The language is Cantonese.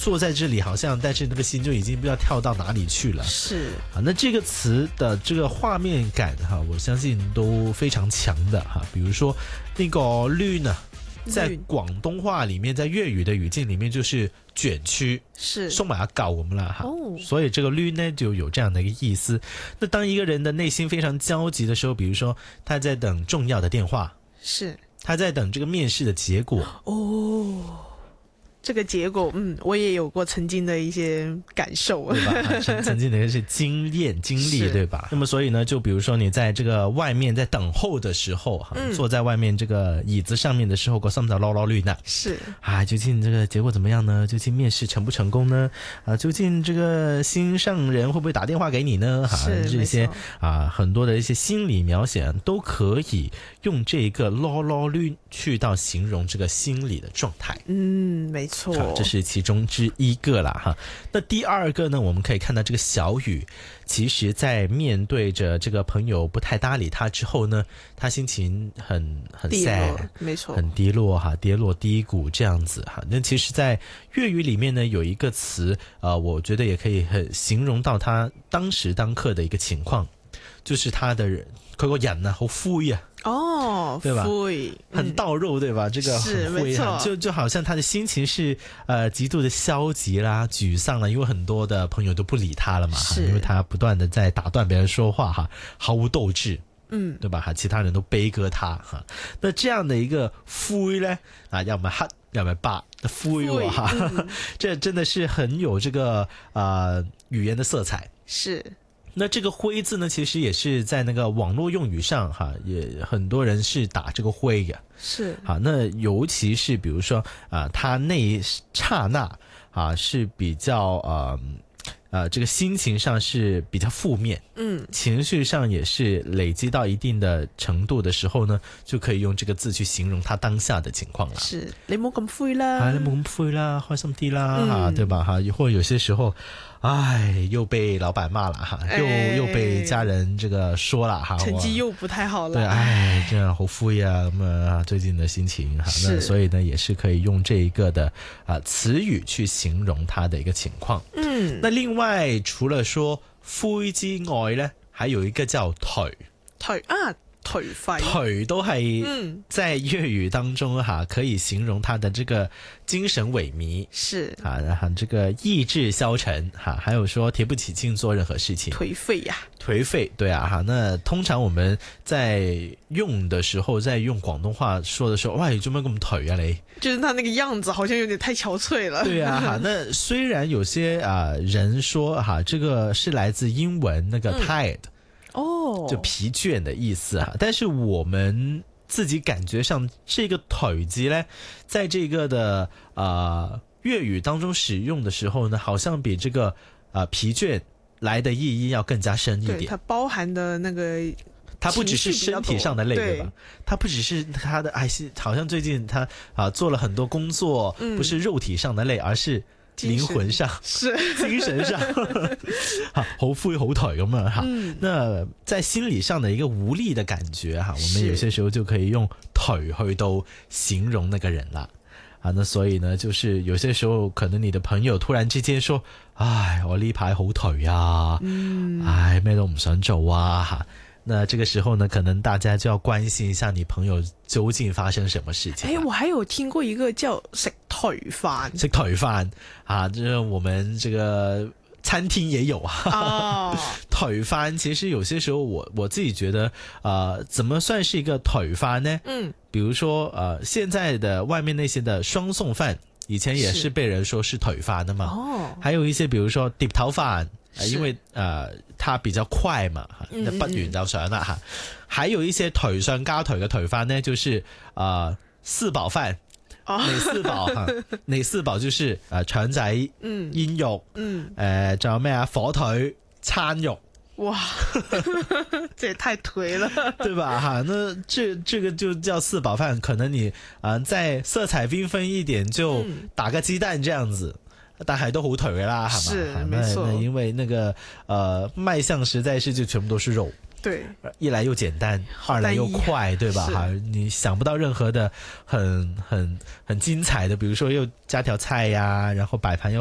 坐在这里好像，但是那个心就已经不知道跳到哪里去了。 是啊，那这个词的这个画面感哈，我相信都非常强的哈。比如说那个绿呢，在广东话里面，在粤语的语境里面就是卷曲， 是送马搞我们了哈。 哦， 所以这个绿呢就有这样的一个意思。那当一个人的内心非常焦急的时候，比如说他在等重要的电话， 是他在等这个面试的结果。 哦，这个结果，我也有过曾经的一些感受， 对吧？曾经的是经历，对吧？那么所以呢，就比如说你在这个外面在等候的时候，坐在外面这个椅子上面的时候，个心就撈撈亂呢？ 是啊，究竟这个结果怎么样呢？究竟面试成不成功呢？啊，究竟这个心上人会不会打电话给你呢？这些很多的一些心理描写都可以用这个撈撈亂去到形容这个心理的状态。 没错。 这是其中之一个啦哈。那第二个呢，我们可以看到这个小雨，其实在面对着这个朋友不太搭理他之后呢，他心情很 sad， 没错， 很低落哈，跌落低谷这样子哈。那其实在粤语里面呢，有一个词我觉得也可以很形容到他当时当刻的一个情况，就是他的人佢個人好灰啊。 哦， 对吧？很倒肉，对吧？这个很灰啊，就好像他的心情是极度的消极啦、沮丧啦，因为很多的朋友都不理他了嘛，因为他不断的在打断别人说话哈，毫无斗志，对吧？哈，其他人都悲歌他哈。那这样的一个灰呢，要么黑，要么白的灰哈，这真的是很有这个语言的色彩。 是。 那这个灰字呢，其实也是在那个网络用语上哈，也很多人是打这个灰的。 是好，那尤其是比如说他那一刹那是比较这个心情上是比较负面，情绪上也是累积到一定的程度的时候呢，就可以用这个字去形容他当下的情况了。 是，你冇咁灰啦， 你冇咁灰啦，開心啲啦，對吧？或者有些時候，又被老闆罵了哈，又被家人這個說了哈， 成績又不太好了， 對，這樣好灰啊，咁啊最近的心情哈，那所以呢也是可以用這一個的詞語去形容他的一個情況。那另外除了說灰之外呢，還有一個叫頹頹頹都係在粵語當中可以形容他的這個精神萎靡，是然後這個意志消沉還有說提不起勁做任何事情， 頹廢呀， 頹廢，對啊那通常我們在用的時候，在用廣東話說的時候，喂，做咩咁頹啊你？ 就是他那個樣子好像有點太憔悴了。對啊那雖然有些人說這個是來自英文那個 tired，就疲倦的意思但是我們自己感覺上這個頹字呢，在這個的粵語當中使用的時候呢，好像比這個疲倦來的意義要更加深一點。 對，它包含的那個它不只是身體上的累，對吧？它不只是他的好像最近他做了很多工作，不是肉體上的累，而是靈魂上是精神上好灰好頹咁樣那在心理上的一個無力的感覺我們有些時候就可以用頹去到形容那個人啦那所以呢就是有些時候可能你的朋友突然之間說我呢排好頹啊咩都唔想做啊那這個時候呢可能大家就要關心一下你朋友究竟發生什麼事情我還有聽過一個叫食頹飯就是我們這個餐廳也有頹飯其實有些時候我自己覺得怎麼算是一個頹飯呢比如說現在的外面那些的雙餸飯以前也是被人說是頹飯的嘛還有一些比如說碟頭飯因為它比較快嘛那不完就上啦還有一些頹上加頹嘅頹飯呢就是四寶飯哪四寶就是腸仔煙肉仲有咩火腿餐肉哇這也太頹了對吧那這個就叫四寶飯可能你再色彩繽紛一點就打個雞蛋這樣子但係都好頹嘅啦係嘛那因為那個賣相實在是就全部都是肉對一來又簡單二來又快對吧你想不到任何的很精彩的比如說又加條菜呀然後擺盤又